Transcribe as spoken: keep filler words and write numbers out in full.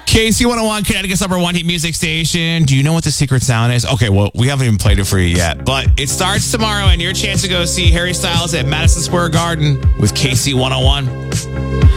K C one oh one, Connecticut's number one hit music station. Do you know what the secret sound is? Okay, well, we haven't even played it for you yet, but it starts tomorrow, and your chance to go see Harry Styles at Madison Square Garden with K C one oh one.